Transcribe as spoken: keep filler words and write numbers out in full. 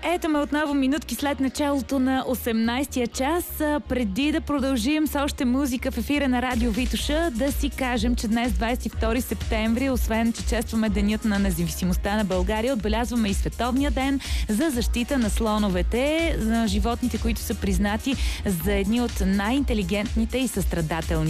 Ето ме отново минутки след началото на осемнайсетия час. Преди да продължим с още музика в ефира на Радио Витоша, да си кажем, че днес, двайсет и втори септември, освен че честваме Денят на независимостта на България, отбелязваме и Световния ден за защита на слоновете, на животните, които са признати за едни от най-интелигентните и състрадателни